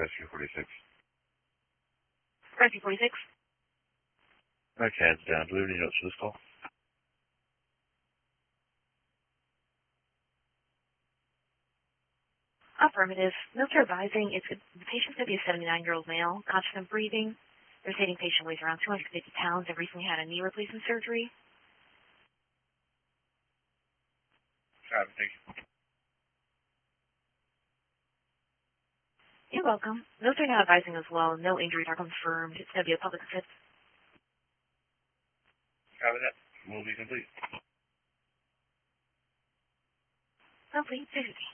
Rescue 46. Rescue 46. My CAD's down. Do we have any notes for this call? Affirmative. Notes are advising the patient's going to be a 79-year-old male, conscious of breathing. They're stating patient weighs around 250 pounds and recently had a knee replacement surgery. Thank you. You're welcome. Notes are now advising as well. No injuries are confirmed. It's going to be a public assist. Copy that. Will be complete. Complete. 50.